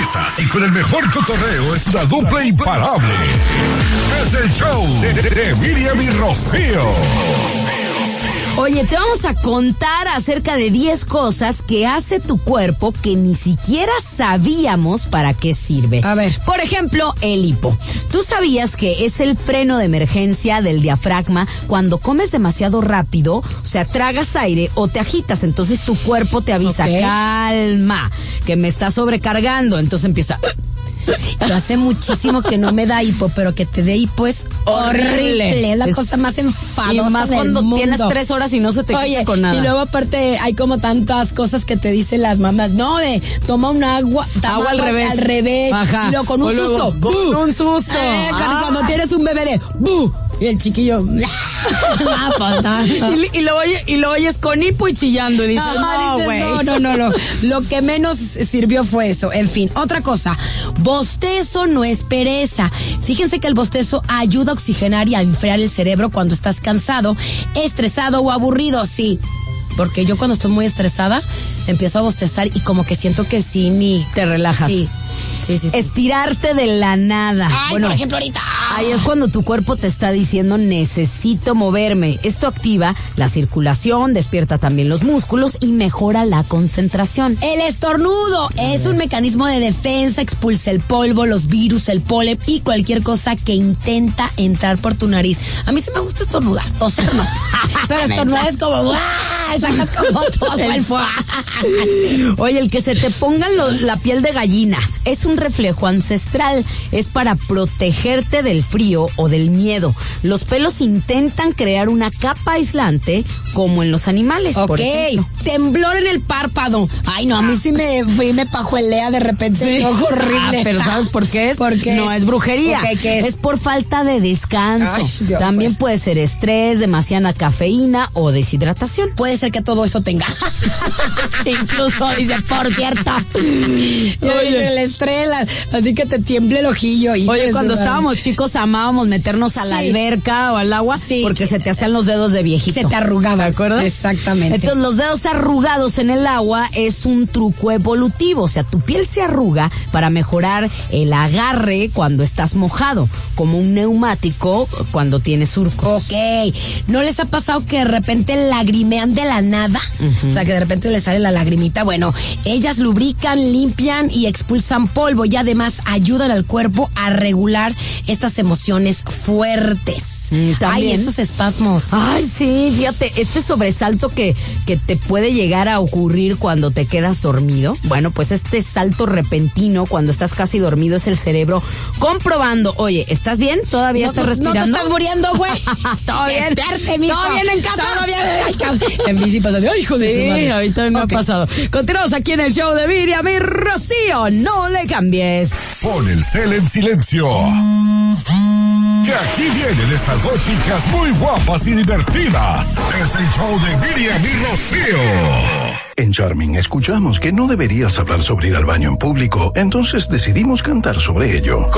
risas y con el mejor cotorreo es una dupla imparable. Es el show de Miriam y Rocío. Oye, te vamos a contar acerca de 10 cosas que hace tu cuerpo que ni siquiera sabíamos para qué sirve. A ver. Por ejemplo, el hipo. ¿Tú sabías que es el freno de emergencia del diafragma cuando comes demasiado rápido? O sea, tragas aire o te agitas, entonces tu cuerpo te avisa, calma, que me está sobrecargando, entonces empieza... Yo hace muchísimo que no me da hipo, pero que te dé hipo es horrible. Es la cosa más enfadosa y más del cuando mundo. Tienes 3 horas y no se te quita con nada. Y luego aparte hay como tantas cosas que te dicen las mamás. No, toma un agua al revés. Al revés. Ajá. Y luego con un susto. Con un susto. Cuando tienes un bebé de ¡bu! Y el chiquillo y lo oyes con hipo y chillando y dices, no, lo que menos sirvió fue eso. En fin, otra cosa, bostezo no es pereza. Fíjense que el bostezo ayuda a oxigenar y a enfriar el cerebro cuando estás cansado, estresado o aburrido. Sí, porque yo cuando estoy muy estresada empiezo a bostezar y como que siento que sí te relajas. Sí. Estirarte de la nada. Por ejemplo, ahorita. Ahí es cuando tu cuerpo te está diciendo, necesito moverme. Esto activa la circulación, despierta también los músculos y mejora la concentración. El estornudo es un mecanismo de defensa, expulsa el polvo, los virus, el polen y cualquier cosa que intenta entrar por tu nariz. A mí sí me gusta estornudar, toser no. Pero estornudar es como, ¡guau! Sacas como todo el fuá. Oye, el que se te ponga la piel de gallina es un reflejo ancestral, es para protegerte del frío o del miedo. Los pelos intentan crear una capa aislante como en los animales, por ejemplo. Temblor en el párpado. Ay, no, a mí sí me pajuelea de repente. Sí. Horrible. Pero ¿sabes por qué es? ¿Por qué? No es brujería. Okay, ¿qué es? Es por falta de descanso. Ay, Dios, también puede ser estrés, demasiada cafeína o deshidratación. Puede ser que todo eso tenga. Incluso dice, por cierto. Oye, el estrés, así que te tiemble el ojillo. Oye, cuando estábamos chicos amábamos meternos a la alberca o al agua porque se te hacían los dedos de viejito. Se te arrugaba. ¿De acuerdo? Exactamente. Entonces, los dedos arrugados en el agua es un truco evolutivo. O sea, tu piel se arruga para mejorar el agarre cuando estás mojado, como un neumático cuando tienes surcos. Ok. ¿No les ha pasado que de repente lagrimean de la nada? O sea, que de repente les sale la lagrimita. Bueno, ellas lubrican, limpian y expulsan polvo y además ayudan al cuerpo a regular estas emociones fuertes. Ay, estos espasmos. Ay, sí, fíjate, este sobresalto que te puede llegar a ocurrir cuando te quedas dormido. Bueno, pues este salto repentino cuando estás casi dormido es el cerebro comprobando, oye, ¿estás bien? ¿Todavía estás respirando? No te estás muriendo, güey. ¿Todo bien? Despierte, mijo. ¿Todo bien en casa? ¿Todo bien? En bici pasando. Ay, hijo de su madre. Sí, ahorita me ha pasado. Continuamos aquí en el show de Miriam y Rocío. No le cambies. Pon el cel en silencio. Que aquí vienen estas dos chicas muy guapas y divertidas. Es el show de Miriam y Rocío. En Charming escuchamos que no deberías hablar sobre ir al baño en público, entonces decidimos cantar sobre ello.